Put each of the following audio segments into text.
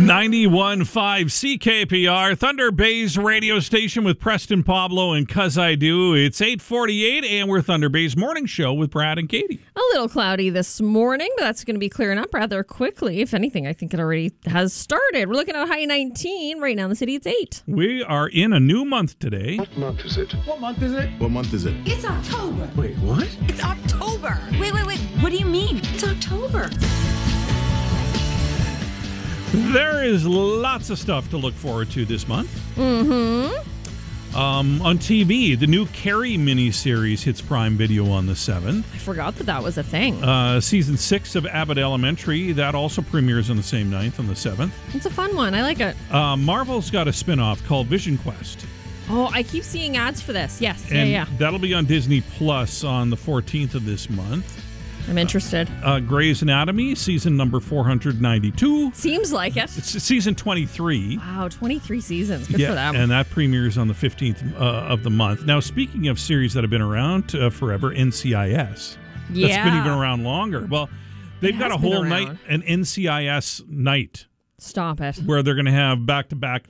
91.5 CKPR, Thunder Bay's radio station with Preston Pablo and Cuz I Do. It's 8:48 and we're Thunder Bay's morning show with Brad and Katie. A little cloudy this morning, but that's going to be clearing up rather quickly. If anything, I think it already has started. We're looking at a high 19. Right now in the city, it's 8. We are in a new month today. What month is it? What month is it? What month is it? It's October. Wait, what? It's October. Wait. What do you mean? It's October. There is lots of stuff to look forward to this month. Mm-hmm. On TV, the new Carrie miniseries hits Prime Video on the 7th. I forgot that was a thing. Season 6 of Abbott Elementary, that also premieres on the same night, on the 7th. It's a fun one. I like it. Marvel's got a spin-off called Vision Quest. Oh, I keep seeing ads for this. Yes. And yeah. that'll be on Disney Plus on the 14th of this month. I'm interested. Grey's Anatomy, season number 492. Seems like it. It's season 23. Wow, 23 seasons. Good for them. And that premieres on the 15th of the month. Now, speaking of series that have been around forever, NCIS. Yeah. That's been even around longer. Well, they've got a whole night, around. an NCIS night. Stop it. Where they're going to have back-to-back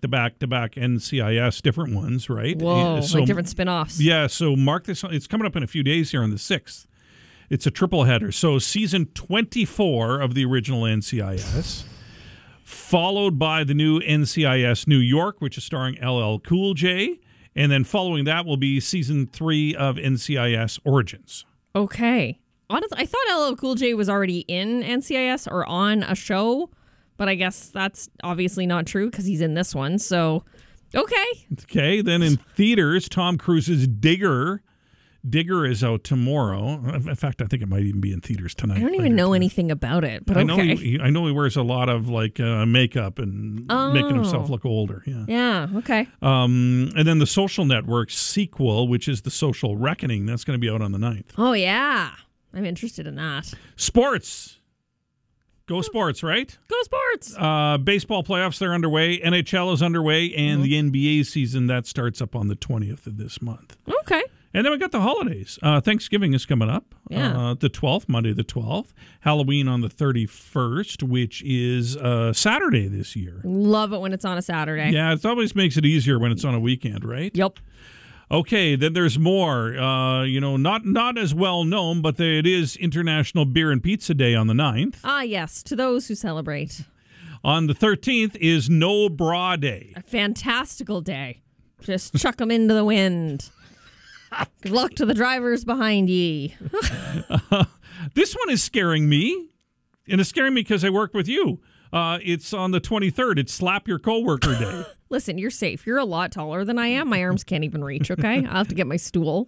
NCIS, different ones, right? Whoa, So, like different spin-offs. Yeah, so mark this. It's coming up in a few days here on the 6th. It's a triple header. So season 24 of the original NCIS, followed by the new NCIS New York, which is starring LL Cool J. And then following that will be season 3 of NCIS Origins. Okay. Honestly, I thought LL Cool J was already in NCIS or on a show, but I guess that's obviously not true because he's in this one. So, okay. Okay. Then in theaters, Tom Cruise's Digger. Digger is out tomorrow. In fact, I think it might even be in theaters tonight. I don't even know anything about it, but okay. I know he wears a lot of makeup and making himself look older. Yeah. Yeah. Okay. And then the Social Network sequel, which is The Social Reckoning, that's going to be out on the 9th. Oh yeah, I'm interested in that. Sports. Go Sports, right? Go Sports. Baseball playoffs, they're underway. NHL is underway, and the NBA season, that starts up on the 20th of this month. Okay. And then we got the holidays. Thanksgiving is coming up. Yeah. The 12th, Monday the 12th. Halloween on the 31st, which is Saturday this year. Love it when it's on a Saturday. Yeah, it always makes it easier when it's on a weekend, right? Yep. Okay, then there's more. Not as well known, but it is International Beer and Pizza Day on the 9th. Ah, yes, to those who celebrate. On the 13th is No Bra Day. A fantastical day. Just chuck them into the wind. Good luck to the drivers behind ye. This one is scaring me, and it's scaring me because I work with you. It's on the 23rd. It's Slap Your Coworker Day. Listen, you're safe. You're a lot taller than I am. My arms can't even reach, okay? I'll have to get my stool.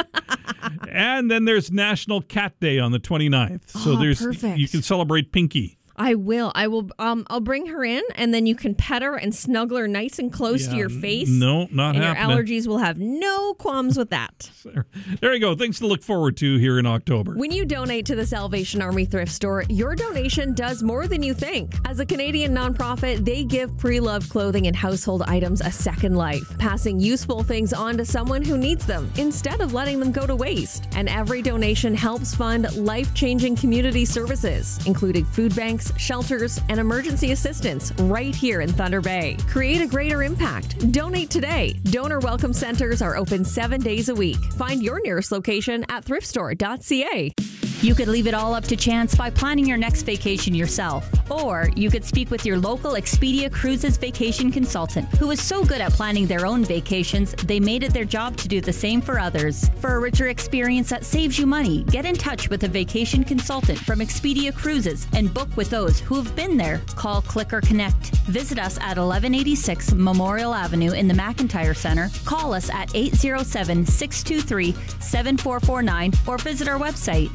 And then there's National Cat Day on the 29th. So perfect. You can celebrate Pinky. I will. I'll bring her in, and then you can pet her and snuggle her nice and close to your face. No, not and happening. Your allergies will have no qualms with that. There you go. Things to look forward to here in October. When you donate to the Salvation Army Thrift Store, your donation does more than you think. As a Canadian nonprofit, they give pre-loved clothing and household items a second life, passing useful things on to someone who needs them instead of letting them go to waste. And every donation helps fund life-changing community services, including food banks, shelters, and emergency assistance right here in Thunder Bay. Create a greater impact. Donate today. Donor welcome centers are open 7 days a week. Find your nearest location at thriftstore.ca. You could leave it all up to chance by planning your next vacation yourself. Or you could speak with your local Expedia Cruises vacation consultant, who is so good at planning their own vacations, they made it their job to do the same for others. For a richer experience that saves you money, get in touch with a vacation consultant from Expedia Cruises and book with those who have been there. Call, click, or connect. Visit us at 1186 Memorial Avenue in the McIntyre Center. Call us at 807-623-7449 or visit our website.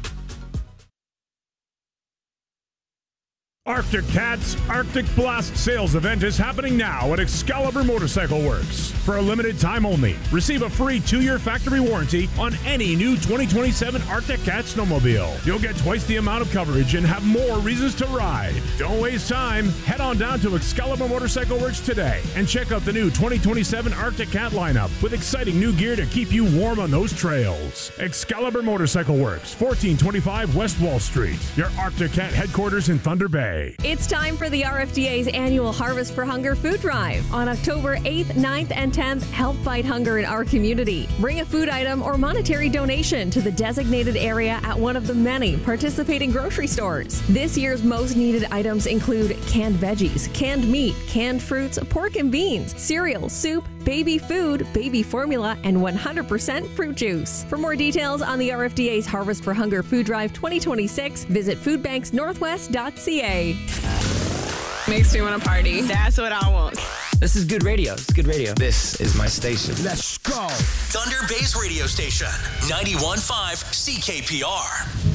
Arctic Cat's Arctic Blast sales event is happening now at Excalibur Motorcycle Works. For a limited time only, receive a free 2-year factory warranty on any new 2027 Arctic Cat snowmobile. You'll get twice the amount of coverage and have more reasons to ride. Don't waste time. Head on down to Excalibur Motorcycle Works today and check out the new 2027 Arctic Cat lineup with exciting new gear to keep you warm on those trails. Excalibur Motorcycle Works, 1425 West Wall Street. Your Arctic Cat headquarters in Thunder Bay. today. It's time for the RFDA's annual Harvest for Hunger food drive. On October 8th, 9th, and 10th, help fight hunger in our community. Bring a food item or monetary donation to the designated area at one of the many participating grocery stores. This year's most needed items include canned veggies, canned meat, canned fruits, pork and beans, cereal, soup, baby food, baby formula, and 100% fruit juice. For more details on the RFDA's Harvest for Hunger Food Drive 2026, visit foodbanksnorthwest.ca. Makes me want to party. That's what I want. This is good radio. It's good radio. This is my station. Let's go. Thunder Bay's radio station, 91.5 CKPR.